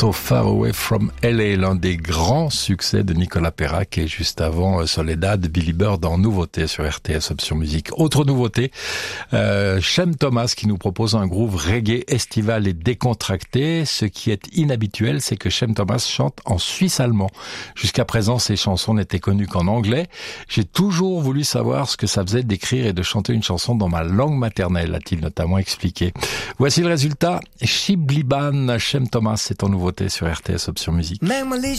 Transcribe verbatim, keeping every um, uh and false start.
So Far Away from L A, l'un des grands succès de Nicolas Perrac, et juste avant Soledad, Billy Bird en nouveauté sur R T S Option Musique. Autre nouveauté, euh, Shem Thomas qui nous propose un groove reggae estival et décontracté. Ce qui est inhabituel, c'est que Shem Thomas chante en suisse allemand. Jusqu'à présent, ses chansons n'étaient connues qu'en anglais. J'ai toujours voulu savoir ce que ça faisait d'écrire et de chanter une chanson dans ma langue maternelle, a-t-il notamment expliqué. Voici le résultat. Shibliban, Shem Thomas, c'est en nouveauté sur R T S Option Musique.